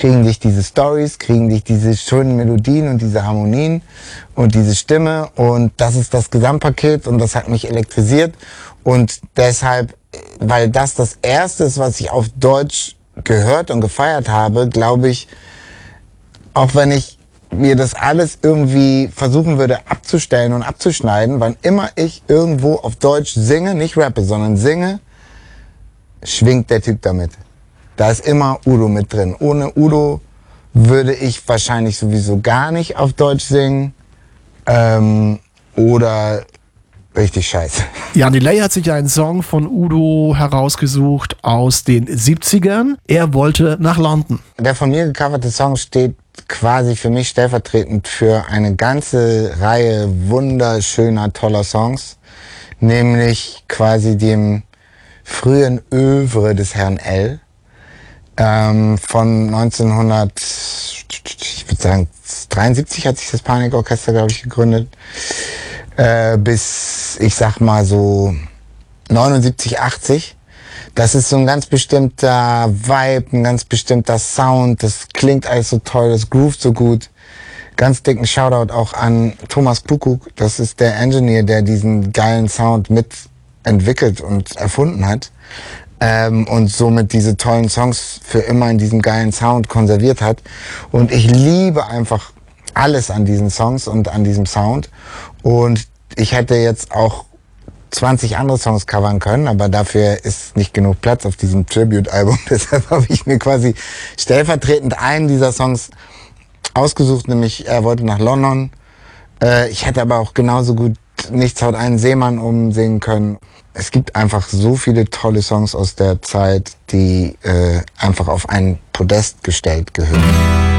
kriegen dich diese Stories, kriegen dich diese schönen Melodien und diese Harmonien und diese Stimme. Und das ist das Gesamtpaket und das hat mich elektrisiert. Und deshalb, weil das Erste ist, was ich auf Deutsch gehört und gefeiert habe, glaube ich, auch wenn ich mir das alles irgendwie versuchen würde abzustellen und abzuschneiden, wann immer ich irgendwo auf Deutsch singe, nicht rappe, sondern singe, schwingt der Typ damit. Da ist immer Udo mit drin. Ohne Udo würde ich wahrscheinlich sowieso gar nicht auf Deutsch singen. Oder richtig scheiße. Jan Delay hat sich einen Song von Udo herausgesucht aus den 70ern. Er wollte nach London. Der von mir gecoverte Song steht quasi für mich stellvertretend für eine ganze Reihe wunderschöner, toller Songs. Nämlich quasi dem frühen Övre des Herrn L. Von 1973 hat sich das Panikorchester, glaube ich, gegründet. Bis, ich sag mal so 79, 80. Das ist so ein ganz bestimmter Vibe, ein ganz bestimmter Sound. Das klingt alles so toll, das groovt so gut. Ganz dicken Shoutout auch an Thomas Kuckuck. Das ist der Engineer, der diesen geilen Sound mitentwickelt und erfunden hat. Und somit diese tollen Songs für immer in diesem geilen Sound konserviert hat. Und ich liebe einfach alles an diesen Songs und an diesem Sound. Und ich hätte jetzt auch 20 andere Songs covern können, aber dafür ist nicht genug Platz auf diesem Tribute-Album. Deshalb habe ich mir quasi stellvertretend einen dieser Songs ausgesucht, nämlich Er wollte nach London. Ich hätte aber auch genauso gut Nichts haut einen Seemann umsingen können. Es gibt einfach so viele tolle Songs aus der Zeit, die einfach auf ein Podest gestellt gehören.